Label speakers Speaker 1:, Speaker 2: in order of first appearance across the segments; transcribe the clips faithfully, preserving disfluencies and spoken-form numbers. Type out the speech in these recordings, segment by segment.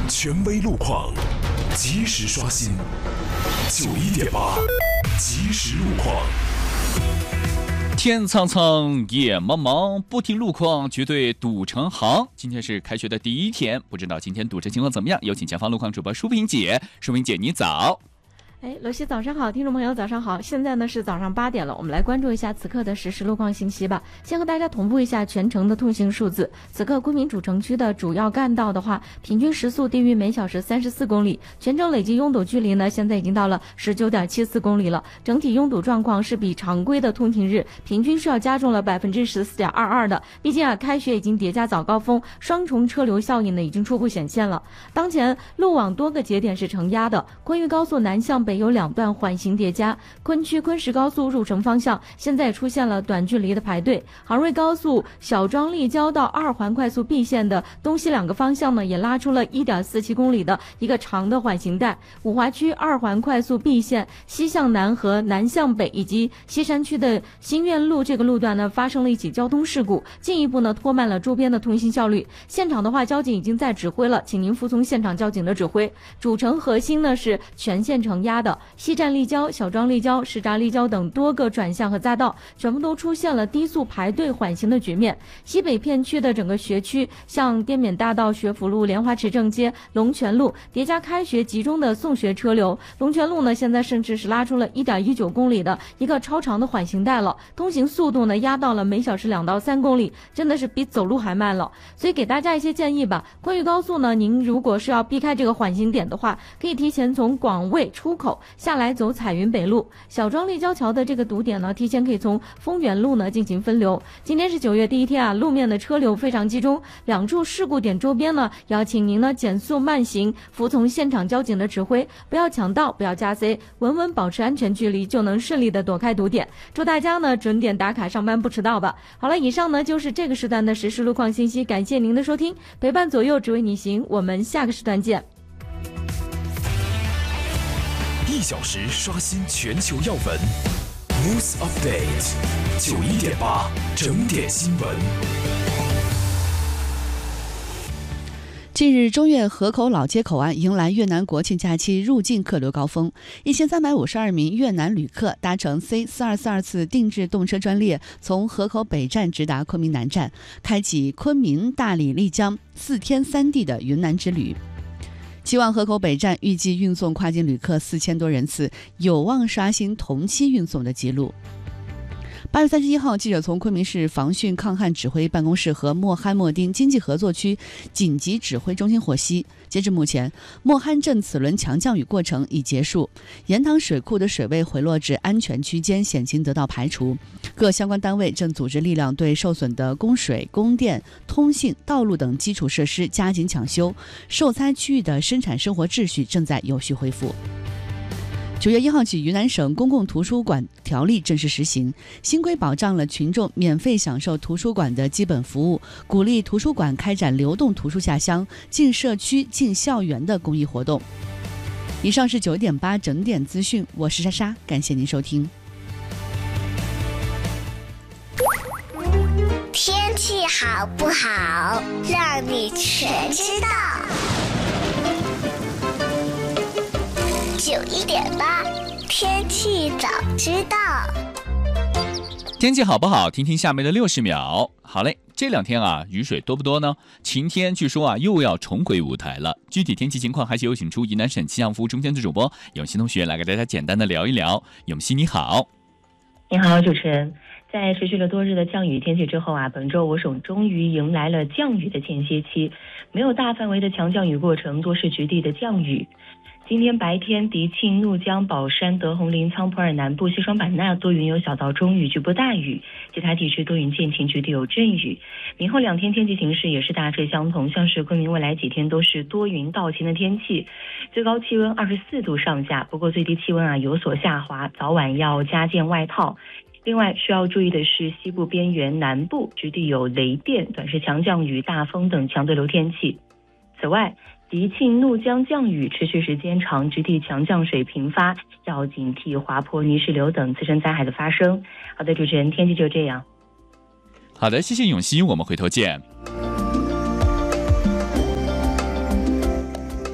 Speaker 1: 权威路况，及时刷新。九一点八，及时路况。
Speaker 2: 天苍苍，野茫茫，不听路况，绝对堵成行。今天是开学的第一天，不知道今天堵车情况怎么样？有请前方路况主播舒平姐，舒平姐你早。
Speaker 3: 哎，罗西早上好，听众朋友早上好，现在呢是早上八点了，我们来关注一下此刻的实时路况信息吧。先和大家同步一下全程的通行数字。此刻昆明主城区的主要干道的话，平均时速低于每小时三十四公里，全程累计拥堵距离呢，现在已经到了十九点七四公里了。整体拥堵状况是比常规的通勤日平均是要加重了百分之十四点二二的。毕竟啊，开学已经叠加早高峰，双重车流效应呢已经初步显现了。当前路网多个节点是承压的，昆渝高速南向北有两段缓行叠加，昆区昆石高速入城方向现在出现了短距离的排队。杭瑞高速小庄立交到二环快速 B 线的东西两个方向呢，也拉出了 一点四七公里的一个长的缓行带。五华区二环快速 B 线西向南和南向北以及西山区的新苑路这个路段呢，发生了一起交通事故，进一步呢拖慢了周边的通行效率。现场的话，交警已经在指挥了，请您服从现场交警的指挥。主城核心呢是全线承压的，西站立交、小庄立交、石闸立交等多个转向和匝道全部都出现了低速排队缓行的局面。西北片区的整个学区，像滇缅大道、学府路、莲花池正街、龙泉路叠加开学集中的送学车流，龙泉路呢现在甚至是拉出了 一点一九公里的一个超长的缓行带了，通行速度呢压到了每小时两到三公里，真的是比走路还慢了。所以给大家一些建议吧，昆渝高速呢，您如果是要避开这个缓行点的话，可以提前从广卫出口下来走彩云北路，小庄立交桥的这个堵点呢，提前可以从丰源路呢进行分流。今天是九月第一天啊，路面的车流非常集中，两处事故点周边呢，要请您呢减速慢行，服从现场交警的指挥，不要抢道，不要加塞，稳稳保持安全距离，就能顺利的躲开堵点。祝大家呢准点打卡上班不迟到吧。好了，以上呢就是这个时段的实时路况信息，感谢您的收听，陪伴左右只为你行，我们下个时段见。
Speaker 1: 一小时刷新全球要闻 News Update 九一点八整点新闻。
Speaker 4: 近日，中越河口老街口岸迎来越南国庆假期入境客流高峰，一千三百五十二名越南旅客搭乘 C 四二四二次定制动车专列，从河口北站直达昆明南站，开启昆明、大理、丽江四天三地的云南之旅。期望河口北站预计运送跨境旅客四千多人次，有望刷新同期运送的记录。八月三十一号，记者从昆明市防汛抗旱指挥办公室和莫罕默丁经济合作区紧急指挥中心获悉，截至目前，莫罕镇此轮强降雨过程已结束，盐塘水库的水位回落至安全区间，险情得到排除。各相关单位正组织力量对受损的供水、供电、通信、道路等基础设施加紧抢修，受灾区域的生产生活秩序正在有序恢复。九月一号起，云南省公共图书馆条例正式实行，新规保障了群众免费享受图书馆的基本服务，鼓励图书馆开展流动图书下乡、进社区、进校园的公益活动。以上是九点八整点资讯，我是莎莎，感谢您收听。
Speaker 5: 天气好不好，让你全知道。九一点八，天气早知道。
Speaker 2: 天气好不好？听听下面的六十秒。好嘞，这两天啊，雨水多不多呢？晴天据说啊又要重回舞台了。具体天气情况，还是有请出云南省气象服务中心的主播永熙同学来给大家简单的聊一聊。永熙你好。
Speaker 6: 你好，主持人。在持续了多日的降雨天气之后啊，本周我省终于迎来了降雨的间歇期，没有大范围的强降雨过程，多是局地的降雨。今天白天，迪庆、怒江、保山、德宏林、苍普尔南部、西双版纳多云有小到中雨，局部大雨；其他地区多云见晴，局地有阵雨。明后两天天气形势也是大致相同，像是昆明未来几天都是多云到晴的天气，最高气温二十四度上下，不过最低气温啊有所下滑，早晚要加件外套。另外需要注意的是，西部边缘南部局地有雷电、短时强降雨、大风等强对流天气。此外，迪庆、怒江降雨持续时间长，局地强降水频发，要警惕滑坡、泥石流等自身灾害的发生。好的，主持人，天气就这样。
Speaker 2: 好的，谢谢永熙，我们回头见。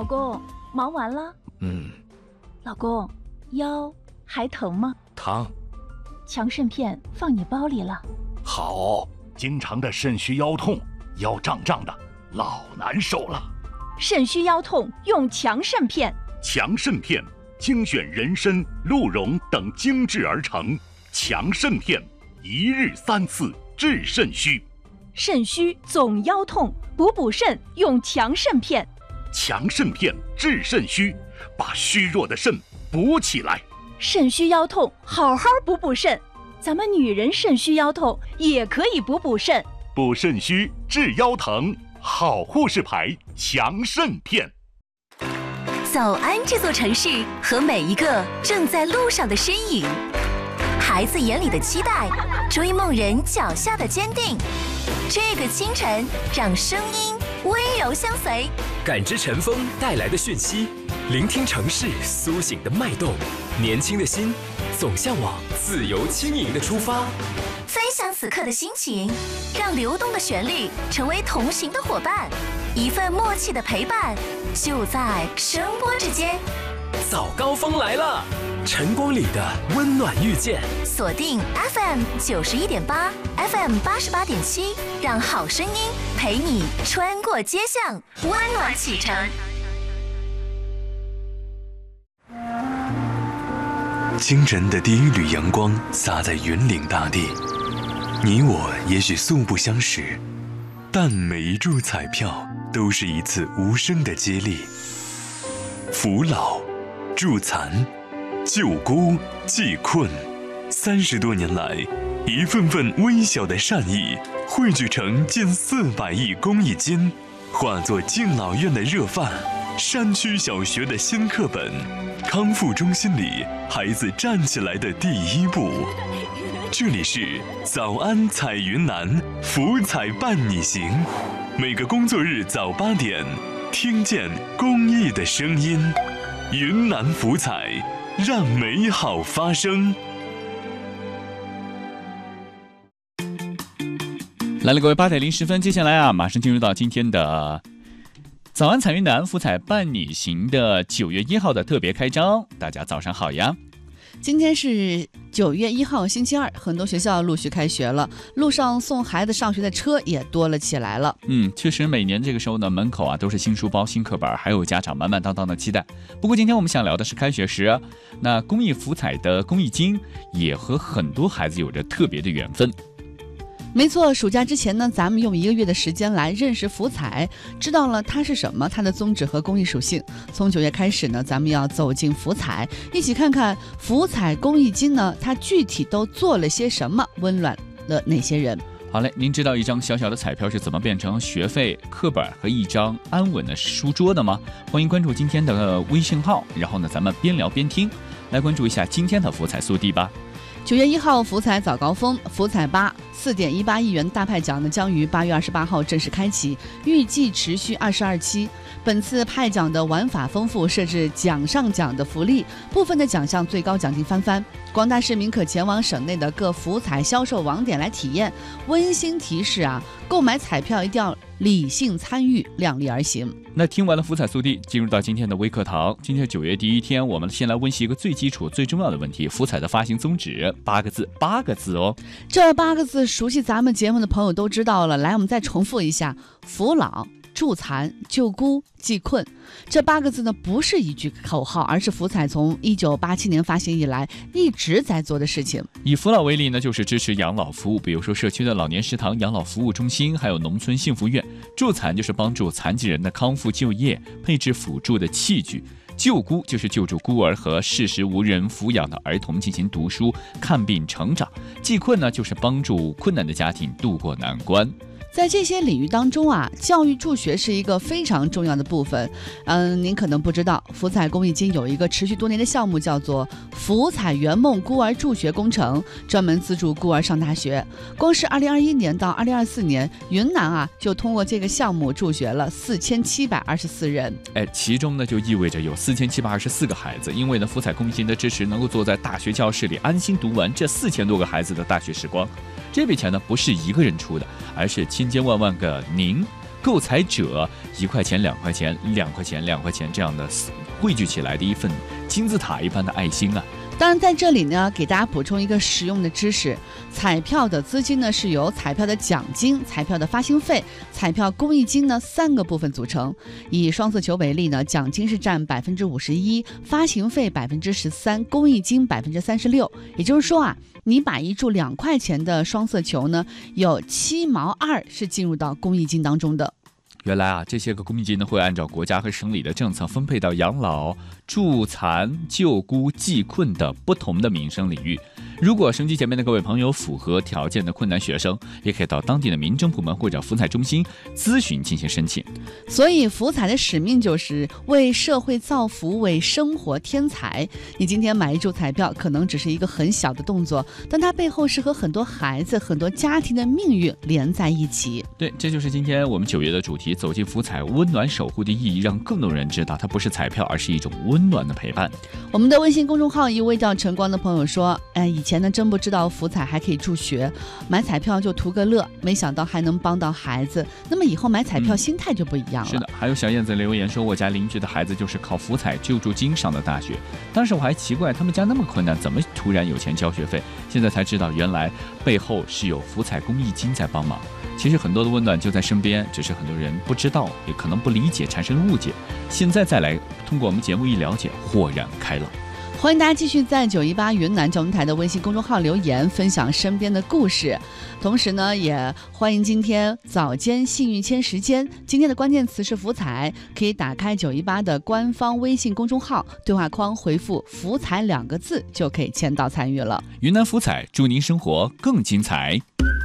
Speaker 7: 老公，忙完了？
Speaker 1: 嗯。
Speaker 7: 老公，腰还疼吗？
Speaker 1: 疼。
Speaker 7: 强肾片放你包里了。
Speaker 8: 好，经常的肾虚腰痛，腰胀胀的，老难受了。
Speaker 7: 肾虚腰痛用强肾片。
Speaker 8: 强肾片精选人参、鹿茸等精制而成，强肾片一日三次治肾虚。
Speaker 7: 肾虚总腰痛，补补肾用强肾片。
Speaker 8: 强肾片治肾虚，把虚弱的肾补起来。
Speaker 7: 肾虚腰痛，好好补补肾。咱们女人肾虚腰痛也可以补补肾。
Speaker 8: 补肾虚治腰疼，好护士牌强肾片。
Speaker 9: 早安这座城市和每一个正在路上的身影，孩子眼里的期待，追梦人脚下的坚定。这个清晨，让声音温柔相随，
Speaker 1: 感知晨风带来的讯息，聆听城市苏醒的脉动。年轻的心总向往自由轻盈的出发。
Speaker 9: 分享此刻的心情，让流动的旋律成为同行的伙伴，一份默契的陪伴，就在声波之间。
Speaker 1: 早高峰来了，晨光里的温暖遇见。
Speaker 9: 锁定 F M 九十一点八 ，F M 八十八点七，让好声音陪你穿过街巷，温暖启程。
Speaker 10: 清晨的第一缕阳光洒在云岭大地，你我也许素不相识，但每一注彩票都是一次无声的接力。扶老、助残、救孤、济困，三十多年来，一份份微小的善意汇聚成近四百亿公益金，化作敬老院的热饭，山区小学的新课本，康复中心里孩子站起来的第一步。这里是早安彩云南，福彩伴你行。每个工作日早八点，听见公益的声音，云南福彩，让美好发生。
Speaker 2: 来了，各位八点零十分，接下来啊，马上进入到今天的早安彩云南福彩伴你行的九月一号的特别开张。大家早上好呀！
Speaker 4: 今天是九月一号星期二，很多学校陆续开学了，路上送孩子上学的车也多了起来了。
Speaker 2: 嗯，确实每年这个时候呢，门口啊都是新书包、新课本，还有家长满满当当的期待。不过今天我们想聊的是开学时，那公益福彩的公益金也和很多孩子有着特别的缘分。
Speaker 4: 没错，暑假之前呢，咱们用一个月的时间来认识福彩，知道了它是什么，它的宗旨和公益属性。从九月开始呢，咱们要走进福彩，一起看看福彩公益金呢，它具体都做了些什么，温暖了哪些人。
Speaker 2: 好嘞，您知道一张小小的彩票是怎么变成学费、课本和一张安稳的书桌的吗？欢迎关注今天的微信号，然后呢，咱们边聊边听，来关注一下今天的福彩速递吧。
Speaker 4: 九月一号，福彩早高峰，福彩八四点一八亿元大派奖呢将于八月二十八号正式开启，预计持续二十二期。本次派奖的玩法丰富，设置奖上奖的福利，部分的奖项最高奖金翻番。广大市民可前往省内的各福彩销售网点来体验。温馨提示啊，购买彩票一定要理性参与，量力而行。
Speaker 2: 那听完了福彩速递，进入到今天的微课堂。今天九月第一天，我们先来温习一个最基础、最重要的问题：福彩的发行宗旨，八个字，八个字哦。
Speaker 4: 这八个字，熟悉咱们节目的朋友都知道了。来，我们再重复一下：扶老、助残、救孤、济困。这八个字呢，不是一句口号，而是福彩从一九八七年发行以来一直在做的事情。
Speaker 2: 以扶老为例呢，就是支持养老服务，比如说社区的老年食堂、养老服务中心，还有农村幸福院；助残就是帮助残疾人的康复就业，配置辅助的器具；救孤就是救助孤儿和适时无人抚养的儿童进行读书、看病、成长；济困呢，就是帮助困难的家庭渡过难关。
Speaker 4: 在这些领域当中啊，教育助学是一个非常重要的部分。嗯，您可能不知道，福彩公益金有一个持续多年的项目，叫做福彩圆梦孤儿助学工程，专门资助孤儿上大学。光是二零二一年到二零二四年，云南啊就通过这个项目助学了四千七百二十四人。
Speaker 2: 哎，其中呢就意味着有四千七百二十四个孩子，因为呢福彩公益金的支持，能够坐在大学教室里安心读完这四千多个孩子的大学时光。这笔钱呢不是一个人出的，而是千千万万个您购彩者一块钱、两块钱、两块钱、两块钱这样的汇聚起来的一份金字塔一般的爱心啊。
Speaker 4: 当然，在这里呢，给大家补充一个实用的知识：彩票的资金呢是由彩票的奖金、彩票的发行费、彩票公益金呢三个部分组成。以双色球为例呢，奖金是占百分之五十一，发行费百分之十三，公益金百分之三十六。也就是说啊，你买一注两块钱的双色球呢，有七毛二是进入到公益金当中的。
Speaker 2: 原来啊，这些个公益金呢会按照国家和省里的政策分配到养老、助残、救孤、济困的不同的民生领域。如果收音机前面的各位朋友符合条件的困难学生，也可以到当地的民政部门或者福彩中心咨询进行申请。
Speaker 4: 所以福彩的使命就是为社会造福，为生活添彩。你今天买一注彩票可能只是一个很小的动作，但它背后是和很多孩子、很多家庭的命运连在一起。
Speaker 2: 对，这就是今天我们九月的主题，走进福彩，温暖守护的意义，让更多人知道它不是彩票，而是一种温暖的陪伴。
Speaker 4: 我们的微信公众号一位叫晨光的朋友说，哎，以前呢真不知道福彩还可以助学，买彩票就图个乐，没想到还能帮到孩子。那么以后买彩票心态就不一样了。
Speaker 2: 嗯、是的，还有小燕子留言说，我家邻居的孩子就是靠福彩救助金上的大学。当时我还奇怪，他们家那么困难，怎么突然有钱交学费？现在才知道，原来背后是有福彩公益金在帮忙。其实很多的温暖就在身边，只是很多人不知道，也可能不理解，产生了误解。现在再来通过我们节目一了解，豁然开朗。
Speaker 4: 欢迎大家继续在九一八云南交通台的微信公众号留言，分享身边的故事。同时呢，也欢迎今天早间幸运签时间。今天的关键词是福彩，可以打开九一八的官方微信公众号，对话框回复福彩两个字就可以签到参与了。
Speaker 2: 云南福彩，祝您生活更精彩。